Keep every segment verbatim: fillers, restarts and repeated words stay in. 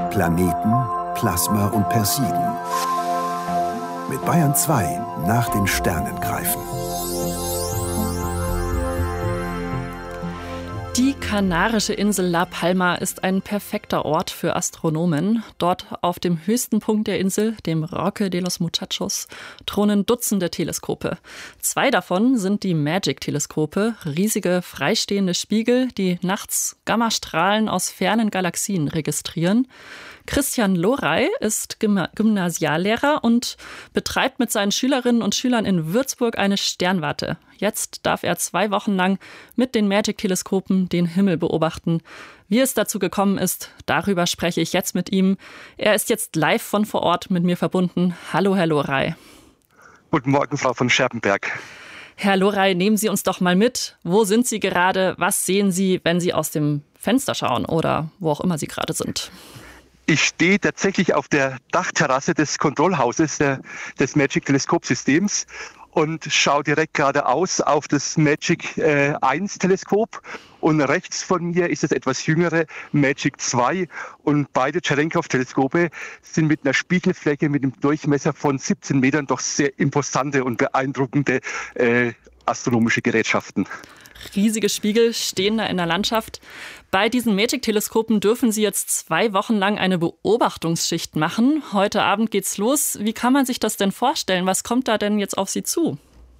Planeten, Plasma und Persiden. Mit Bayern zwei nach den Sternen greifen. Die kanarische Insel La Palma ist ein perfekter Ort für Astronomen. Dort auf dem höchsten Punkt der Insel, dem Roque de los Muchachos, thronen Dutzende Teleskope. Zwei davon sind die MAGIC-Teleskope, riesige freistehende Spiegel, die nachts Gammastrahlen aus fernen Galaxien registrieren. Christian Lorey ist Gymnasiallehrer und betreibt mit seinen Schülerinnen und Schülern in Würzburg eine Sternwarte. Jetzt darf er zwei Wochen lang mit den MAGIC-Teleskopen den Himmel beobachten. Wie es dazu gekommen ist, darüber spreche ich jetzt mit ihm. Er ist jetzt live von vor Ort mit mir verbunden. Hallo, Herr Lorey. Guten Morgen, Frau von Scherpenberg. Herr Lorey, nehmen Sie uns doch mal mit. Wo sind Sie gerade? Was sehen Sie, wenn Sie aus dem Fenster schauen oder wo auch immer Sie gerade sind? Ich stehe tatsächlich auf der Dachterrasse des Kontrollhauses der, des MAGIC-Teleskopsystems und schaue direkt geradeaus auf das MAGIC äh, eins Teleskop. Und rechts von mir ist das etwas jüngere MAGIC zwei. Und beide Cherenkov-Teleskope sind mit einer Spiegelfläche mit einem Durchmesser von siebzehn Metern doch sehr imposante und beeindruckende äh, astronomische Gerätschaften. Riesige Spiegel stehen da in der Landschaft. Bei diesen MAGIC-Teleskopen dürfen Sie jetzt zwei Wochen lang eine Beobachtungsschicht machen. Heute Abend geht's los. Wie kann man sich das denn vorstellen? Was kommt da denn jetzt auf Sie zu?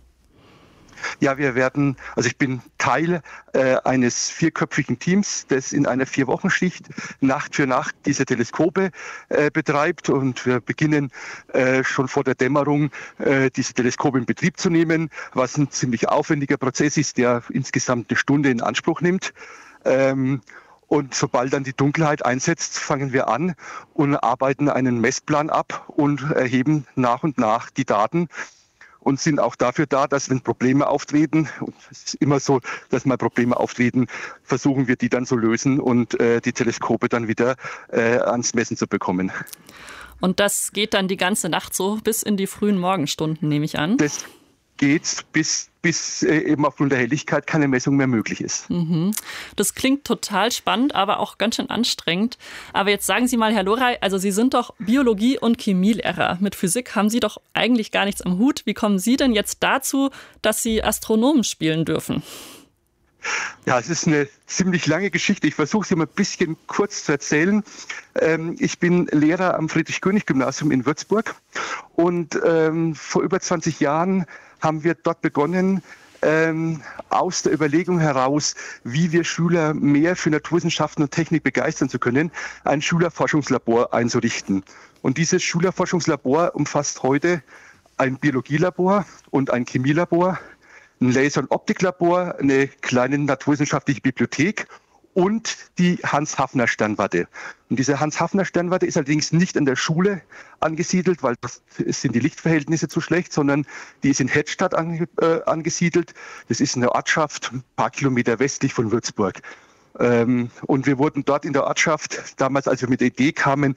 Ja, wir werden, also ich bin Teil äh, eines vierköpfigen Teams, das in einer Vier-Wochen-Schicht Nacht für Nacht diese Teleskope äh, betreibt. Und wir beginnen äh, schon vor der Dämmerung, äh, diese Teleskope in Betrieb zu nehmen, was ein ziemlich aufwendiger Prozess ist, der insgesamt eine Stunde in Anspruch nimmt. Ähm, Und sobald dann die Dunkelheit einsetzt, fangen wir an und arbeiten einen Messplan ab und erheben nach und nach die Daten. Und sind auch dafür da, dass wenn Probleme auftreten, und es ist immer so, dass mal Probleme auftreten, versuchen wir die dann zu lösen und äh, die Teleskope dann wieder äh, ans Messen zu bekommen. Und das geht dann die ganze Nacht so bis in die frühen Morgenstunden, nehme ich an? Das geht bis, bis äh, eben aufgrund der Helligkeit keine Messung mehr möglich ist. Mhm. Das klingt total spannend, aber auch ganz schön anstrengend. Aber jetzt sagen Sie mal, Herr Lorey, also Sie sind doch Biologie- und Chemielehrer. Mit Physik haben Sie doch eigentlich gar nichts am Hut. Wie kommen Sie denn jetzt dazu, dass Sie Astronomen spielen dürfen? Ja, es ist eine ziemlich lange Geschichte. Ich versuche sie mal ein bisschen kurz zu erzählen. Ähm, ich bin Lehrer am Friedrich-König-Gymnasium in Würzburg und ähm, vor über zwanzig Jahren haben wir dort begonnen, ähm, aus der Überlegung heraus, wie wir Schüler mehr für Naturwissenschaften und Technik begeistern zu können, ein Schülerforschungslabor einzurichten. Und dieses Schülerforschungslabor umfasst heute ein Biologielabor und ein Chemielabor, ein Laser- und Optiklabor, eine kleine naturwissenschaftliche Bibliothek und die Hans-Hafner-Sternwarte. Und diese Hans-Hafner-Sternwarte ist allerdings nicht an der Schule angesiedelt, weil das sind die Lichtverhältnisse zu schlecht, sondern die ist in Hedstadt ange, äh, angesiedelt. Das ist eine Ortschaft, ein paar Kilometer westlich von Würzburg. Ähm, und wir wurden dort in der Ortschaft, damals als wir mit der Idee kamen,